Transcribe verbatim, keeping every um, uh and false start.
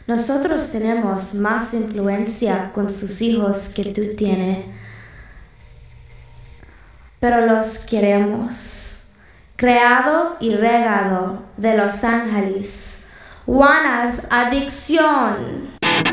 Nosotros tenemos más influencia con sus hijos que tú tienes, pero los queremos. Creado y regado de Los Ángeles. Juana's Adicción.